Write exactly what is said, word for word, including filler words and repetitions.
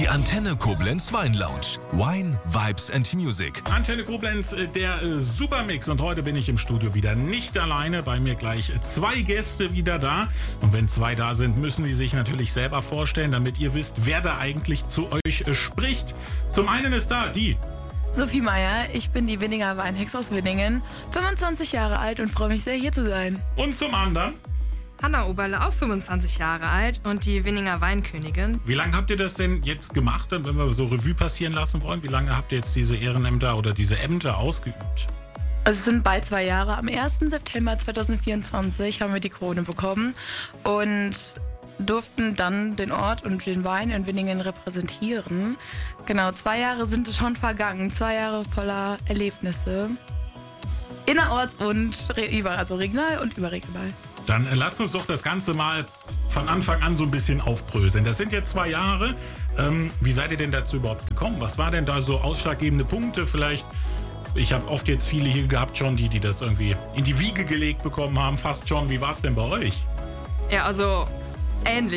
Die Antenne Koblenz Wein Lounge. Wine, Vibes and Music. Antenne Koblenz, der äh, Supermix. Und heute bin ich im Studio wieder nicht alleine. Bei mir gleich zwei Gäste wieder da. Und wenn zwei da sind, müssen die sich natürlich selber vorstellen, damit ihr wisst, wer da eigentlich zu euch äh, spricht. Zum einen ist da die Sophie Meyer, ich bin die Winninger Weinhexe aus Winningen, fünfundzwanzig Jahre alt und freue mich sehr, hier zu sein. Und zum anderen Hanna Oberle, auch fünfundzwanzig Jahre alt und die Winninger Weinkönigin. Wie lange habt ihr das denn jetzt gemacht, wenn wir so Revue passieren lassen wollen? Wie lange habt ihr jetzt diese Ehrenämter oder diese Ämter ausgeübt? Also es sind bald zwei Jahre. Am ersten September zweitausendvierundzwanzig haben wir die Krone bekommen und durften dann den Ort und den Wein in Winningen repräsentieren. Genau, zwei Jahre sind schon vergangen. Zwei Jahre voller Erlebnisse. Innerorts und re- über, also regional und überregional. Dann äh, lasst uns doch das Ganze mal von Anfang an so ein bisschen aufbröseln. Das sind jetzt zwei Jahre. Ähm, wie seid ihr denn dazu überhaupt gekommen? Was war denn da so ausschlaggebende Punkte? Vielleicht, ich habe oft jetzt viele hier gehabt schon, die, die das irgendwie in die Wiege gelegt bekommen haben, fast schon. Wie war es denn bei euch? Ja, also ähnlich.